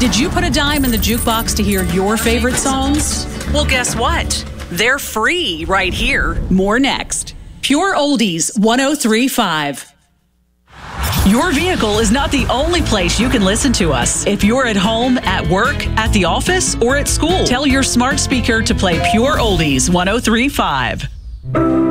Did you put a dime in the jukebox to hear your favorite songs? Well, guess what? They're free right here. More next. Pure Oldies 103.5. Your vehicle is not the only place you can listen to us. If you're at home, at work, at the office, or at school, tell your smart speaker to play Pure Oldies 103.5.